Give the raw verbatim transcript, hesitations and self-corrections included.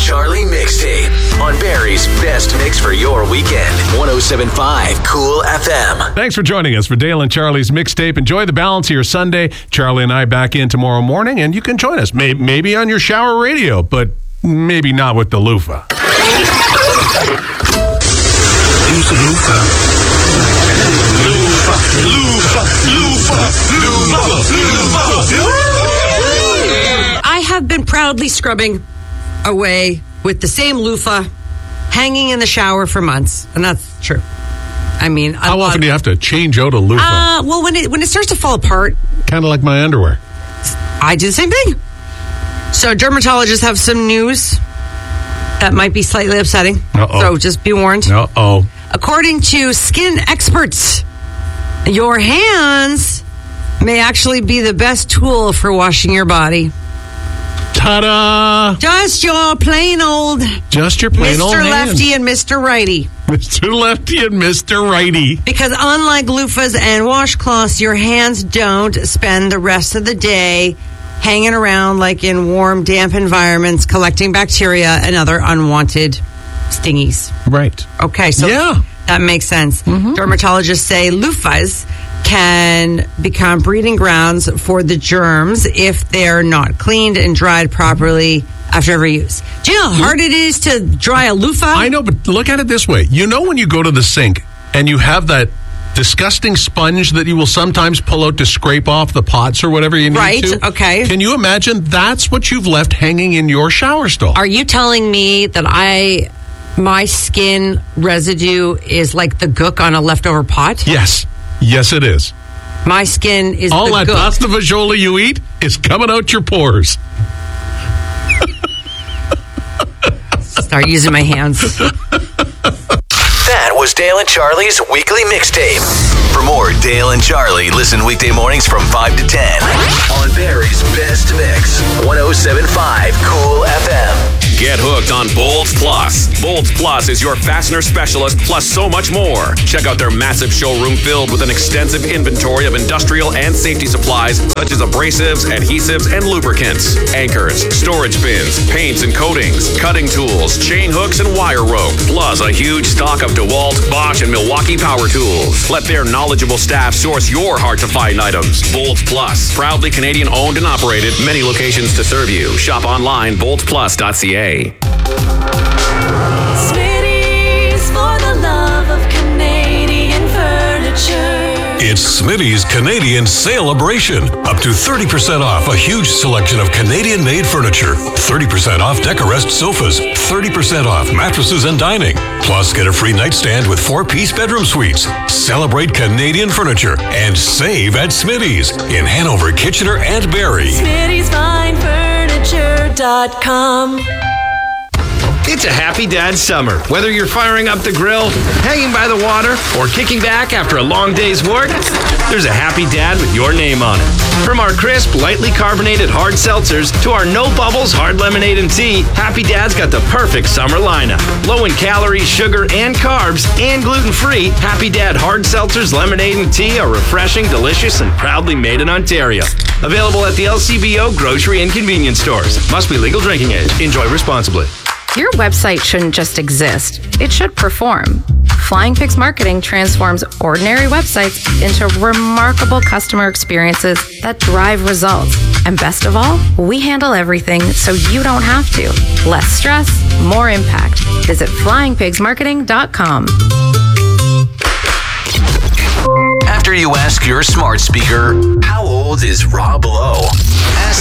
Charlie mixtape on Barry's best mix for your weekend. one oh seven point five Cool F M. Thanks for joining us for Dale and Charlie's mixtape. Enjoy the balance of your Sunday. Charlie and I back in tomorrow morning, and you can join us may- maybe on your shower radio, but maybe not with the loofah. Use the loofah. Loofah, loofah, loofah, loofah, loofah. I have been proudly scrubbing away with the same loofah hanging in the shower for months, and that's true. I mean, I How love, often do you have to change out a loofah? Uh, well, when it when it starts to fall apart, kind of like my underwear. I do the same thing. So dermatologists have some news that might be slightly upsetting. Uh-oh. So just be warned. Uh-oh. According to skin experts, your hands may actually be the best tool for washing your body. Ta-da! Just your plain old Just your plain old Mister hand. Lefty and Mister Righty. Mister Lefty and Mister Righty. Because unlike loofahs and washcloths, your hands don't spend the rest of the day hanging around like in warm, damp environments, collecting bacteria and other unwanted stingies. Right. Okay, so Yeah. that makes sense. Mm-hmm. Dermatologists say loofahs can become breeding grounds for the germs if they're not cleaned and dried properly after every use. Do you know how hard it is to dry a loofah? I know, but look at it this way. You know when you go to the sink and you have that disgusting sponge that you will sometimes pull out to scrape off the pots or whatever you need Right, to? okay. Can you imagine that's what you've left hanging in your shower stall? Are you telling me that I, my skin residue is like the gook on a leftover pot? Yes. Yes, it is. My skin is All the that gook. pasta fagioli you eat is coming out your pores. Start using my hands. That was Dale and Charlie's weekly mixtape. For more Dale and Charlie, listen weekday mornings from five to ten on Barry's best mix. one oh seven point five Cool F M. Get hooked on Bolts Plus. Bolts Plus is your fastener specialist, plus so much more. Check out their massive showroom filled with an extensive inventory of industrial and safety supplies, such as abrasives, adhesives, and lubricants, anchors, storage bins, paints and coatings, cutting tools, chain hooks, and wire rope, plus a huge stock of DeWalt, Bosch, and Milwaukee power tools. Let their knowledgeable staff source your hard-to-find items. Bolts Plus, proudly Canadian-owned and operated, many locations to serve you. Shop online, bolts plus dot c a. Smitty's for the love of Canadian furniture. It's Smitty's Canadian Celebration. Up to thirty percent off a huge selection of Canadian-made furniture. thirty percent off Decorest sofas. thirty percent off mattresses and dining. Plus, get a free nightstand with four-piece bedroom suites. Celebrate Canadian furniture and save at Smitty's in Hanover, Kitchener, and Barrie. Smitty's Fine Furniture dot com. It's a happy dad summer. Whether you're firing up the grill, hanging by the water, or kicking back after a long day's work, there's a happy dad with your name on it. From our crisp, lightly carbonated hard seltzers to our no bubbles hard lemonade and tea, Happy Dad's got the perfect summer lineup. Low in calories, sugar, and carbs, and gluten-free, Happy Dad hard seltzers, lemonade, and tea are refreshing, delicious, and proudly made in Ontario. Available at the L C B O grocery and convenience stores. Must be legal drinking age. Enjoy responsibly. Your website shouldn't just exist. It should perform. Flying Pigs Marketing transforms ordinary websites into remarkable customer experiences that drive results. And best of all, we handle everything so you don't have to. Less stress, more impact. Visit flying pigs marketing dot com. After you ask your smart speaker, how old is Rob Lowe? Ask